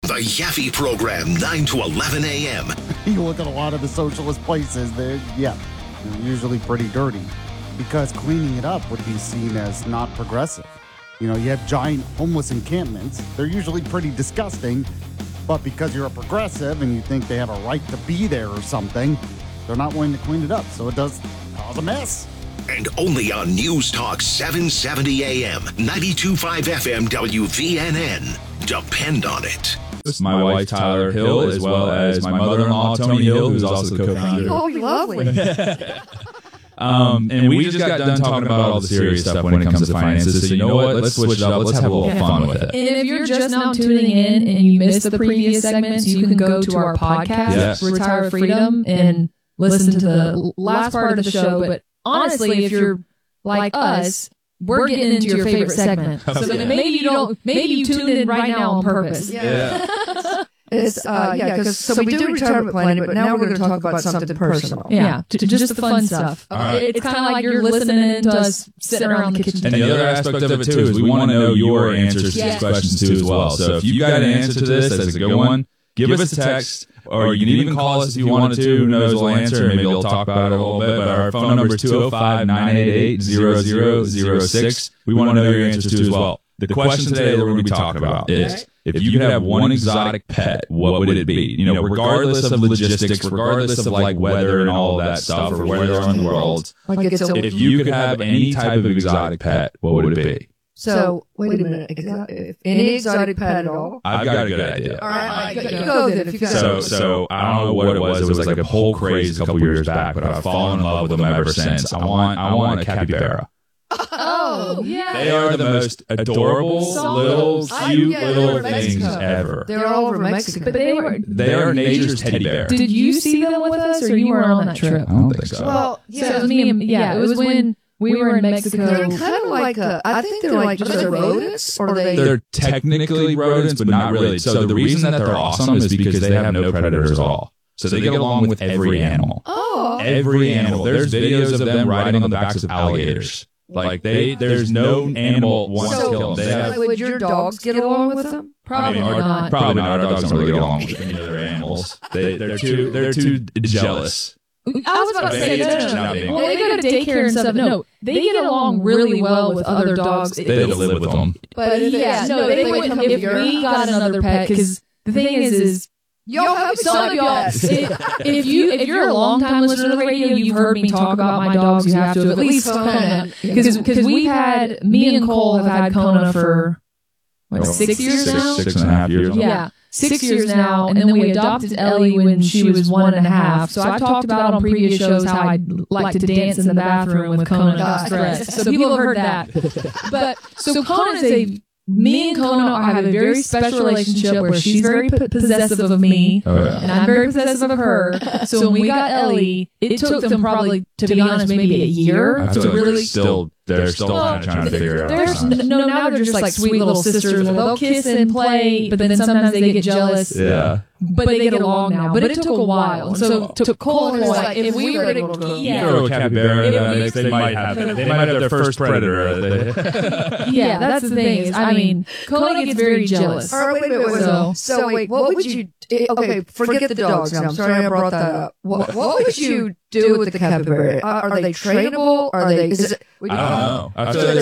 The Yaffe Program, 9 to 11 a.m. You look at a lot of the socialist places, they're usually pretty dirty because cleaning it up would be seen as not progressive. You know, you have giant homeless encampments. They're usually pretty disgusting, but because you're a progressive and you think they have a right to be there or something, they're not willing to clean it up. So it does cause a mess. And only on News Talk 770 AM, 92.5 FM WVNN. Depend on it. My wife, Tyler Hill, as well as my mother-in-law, Tony Hill, who's also the co-founder. Oh, lovely. And we just got done talking about all the serious stuff when it comes to finances. So you know what? Let's switch it up. Let's have a little fun with it. And if you're just now tuning in and you missed the previous segments, you can go to our podcast, Retire with Freedom, and listen to the last part of the show. But honestly, if you're like us, we're getting into your favorite segment. So maybe you tuned in right now on purpose. Yeah. It's because we do retirement planning, but now we're going to talk about something personal. Yeah, just the fun stuff. Right. It's kind of like you're listening to us sitting around the kitchen table. And the other aspect of it too is we want to know your answers to these questions too as well. So if you got an answer to this, that's a good one. Give us a text, or you can even call us if you wanted to. Who knows, we'll answer, and maybe we'll talk about it a little bit. But our phone number is 205-988-0006. We want to know your answers too as well. The question today that we're going to be talking about is, if you could have one exotic pet, what would it be? You know, regardless of logistics, regardless of like weather and all of that stuff, or where they're in the world. If you could have any type of exotic pet, what would it be? So, wait a minute. Any exotic pet at all? I've got a good idea. All right, you go then. If you got so I don't know what it was. It was like a whole craze a couple years back, but I've fallen in love with them ever since. I want a capybara. Oh, yeah. They are the most adorable, little, cute little things ever. They're all over Mexico. But they are nature's teddy bear. Did you see them with us, or you were on that trip? I don't think so. Well, so it was me and, it was when we were in Mexico. They're kind of like I think they're like just rodents, or They're technically rodents, but not really. So the reason that they're awesome is because they have no predators at all. So they get along with every animal. Oh. Every animal. There's videos of them riding on the backs of alligators. Like there's no animal wants to kill them. Would your dogs get along with them? Probably not. Probably not. Our dogs don't really get along with any other animals. They're too jealous. I was about to say no. Well, they go to daycare and stuff. No, they get along really well with other dogs. They live with them. But they would come if we got another pet. Because the thing is. Y'all have some of y'all. If you're a long time listener to the radio, you've heard me talk about my dogs. You have to have at least Kona, because me and Cole have had Kona for 6 years now. 6.5 years. Yeah, 6 years now, and then we adopted Ellie when she was 1.5. So I've talked about on previous shows how I like to dance in the bathroom with Kona not stressed. So people have heard that. But so Kona's me and Kona have a very special relationship where she's very possessive of me, and I'm very possessive of her. So when we got Ellie, it took them probably, to be honest, maybe a year to really they're still kind of trying to figure it out. Now they're just like sweet little sisters. They'll kiss and play, but then sometimes they get jealous. Yeah. But they get along now. But it took a while. And so to Cole and I, if we were to throw a capybara, they might have their first predator. Yeah, that's the thing. I mean, Kona gets very jealous. All right, wait. So wait, what would you? Okay, forget the dogs. Now, I'm sorry I brought that up. What would you do with the capybara? Are they trainable? Are they? I don't know. I feel like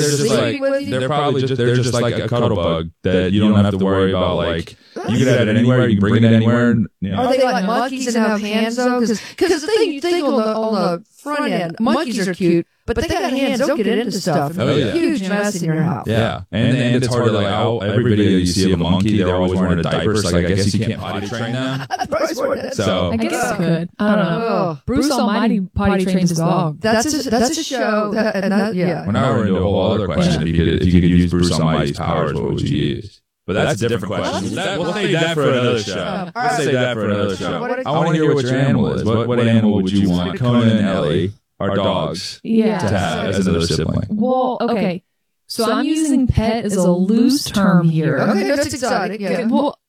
they're just like a cuddle bug that you don't have to worry about. Like you can have it anywhere, you can bring it anywhere. You know. Are they like monkeys and have hands though? Because the thing you think on the front end, monkeys are cute, but they got hands. They'll get into stuff. Huge mess in your house. Yeah, and it's hard to every video you see of a monkey, they're always wearing a diaper. So I guess you can't potty train them. So I guess I could. I don't know. Bruce Almighty potty trains his dog. That's a show. When I were into a whole other question, if you could use Bruce Almighty's powers, what would you use? But that's a different question. We'll save that for another show. I want to hear what your animal is. What animal would you want Kona and Ellie, our dogs, to have as another sibling? Well, okay. So I'm using pet as a loose term here. Okay, that's exotic. Yeah. Well,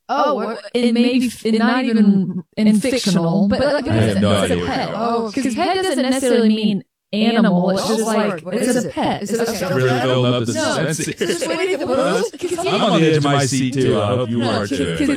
it may be not even in fictional, but I have no idea. Pet. Because pet doesn't necessarily mean animal. It's just like it's a pet. It's really building up the suspense. I'm on the edge of my seat too. I hope you are too.